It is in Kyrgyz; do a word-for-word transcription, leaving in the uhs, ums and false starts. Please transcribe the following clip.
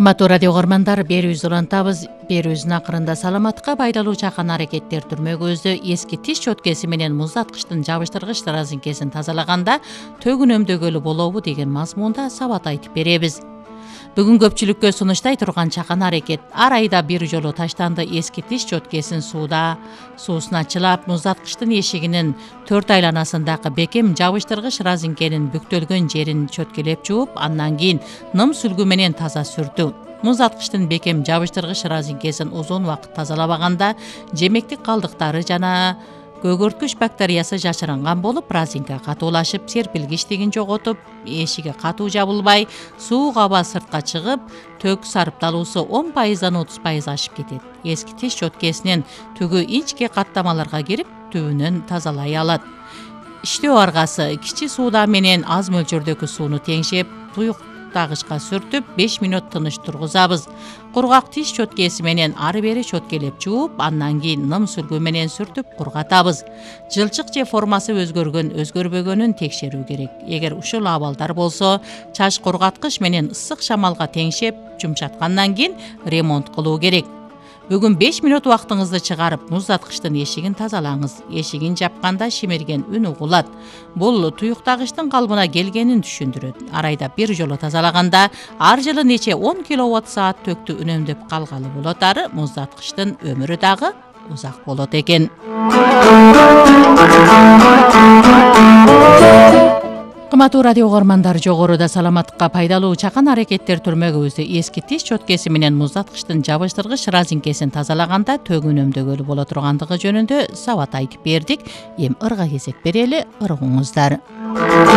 Кыматтуу радио угармандар, берүүбүздү улантабыз. Берүүбүздүн акырында саламатка пайдалуу чакан аракеттер түрмөгүбүздү эски тиш чөткеси менен муздаткычтын жабыштыргыч разинкесин тазалаганда төгүн өмдөгөлү болобу деген мазмунда сабат айтып беребиз. Бүгүн көпчүлүккө сунуштай турган чакан аракет ар айда бир жолу таштанды эски тиш чөткесин сууда суусуна чылап, муздаткычтын эшигинин төрт айланасындагы бекем жабыштыргыч разинкенин бүктөлгөн жерин чөткелеп жууп, андан кийин ным сүлгү менен таза сүртүү. Муздаткычтын бекем жабыштыргыч разинкесин узун убакыт тазалабаганда жемектик калдыктары жана көгөрткүч бактериясы жашырынган болуп, разинка катуулашып, серпилгичтигин жоготуп, эшиги катуу жабылбай, суук аба сыртка чыгып, төк сарыпталуусу он пайыздан отуз пайыз ашып кетет. Эски тиш чөткесинин түгү инчке каттамаларга кирип, түбүнөн тазалай алат. Иштөө аргасы кичи сууда менен аз мөлчөрдөгү сууну теңшеп, туюктагычка сүртүп, беш мүнөт тыныч тургузабыз. Кургак тиш чөткеси менен ары бери чөткелеп жууп, андан кийин ным сүлгү менен сүртүп кургатабыз. Жылчык же формасы өзгөргөн, өзгөрбөгөнүн текшерүү керек. Эгер ушул абалдар болсо, чач кургаткыч менен ысык шамалга теңшеп, жумшаткандан кийин ремонт кылуу керек. Бүгүн беш мүнөт убактыңызды чыгарып, муздаткычтын эшигин тазалаңыз. Эшигин жапканда шимирген үн угулат. Бул туюктагычтын калыбына келгенин түшүндүрөт. Ар айда бир жолу тазалаганда ар жылы нече он киловатт саат төктү үнөмдөп калгалы болот. Ары муздаткычтын өмүрү дагы узак болот экен. Кыматтуу радио угармандар, жогоруда саламатка пайдалуу чакан аракеттер түрмөгүбүздү эски тиш чөткеси менен муздаткычтын жабыштыргыч разинкесин тазалаганда төгүн өмдөгөлү боло тургандыгы жөнүндө сабат айтып бердик. Эми ырга кезек берели, ыргыңыздар.